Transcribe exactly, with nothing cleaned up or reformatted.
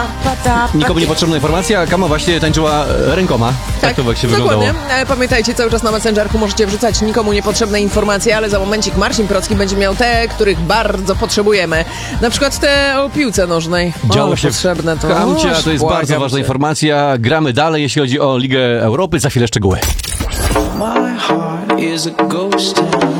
Nikomu niepotrzebna informacja, Kama właśnie tańczyła rękoma. Tak, tak to właśnie wyglądało. Dokładnie. Pamiętajcie, cały czas na Messengerku możecie wrzucać nikomu niepotrzebne informacje, ale za momencik Marcin Procki będzie miał te, których bardzo potrzebujemy. Na przykład te o piłce nożnej. Działo o, się potrzebne to. Kamcia, to jest Błagam bardzo ważna cię. informacja. Gramy dalej, jeśli chodzi o Ligę Europy. Za chwilę szczegóły. My heart is a ghost.